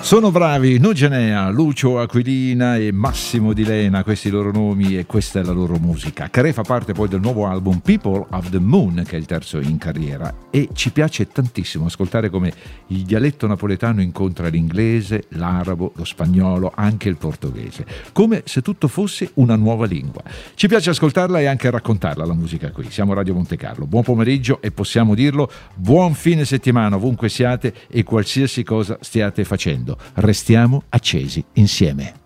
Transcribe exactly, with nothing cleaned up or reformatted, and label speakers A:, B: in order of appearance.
A: Sono bravi Nugenea, Lucio Aquilina e Massimo Di Lena, questi i loro nomi e questa è la loro musica. Carè fa parte poi del nuovo album People of the Moon, che è il terzo in carriera, e ci piace tantissimo ascoltare come il dialetto napoletano incontra l'inglese, l'arabo, lo spagnolo, anche il portoghese, come se tutto fosse una nuova lingua. Ci piace ascoltarla e anche raccontarla la musica qui. Siamo Radio Monte Carlo. Buon pomeriggio e possiamo dirlo, buon fine settimana ovunque siate e qualsiasi cosa stiate facendo. Restiamo accesi insieme.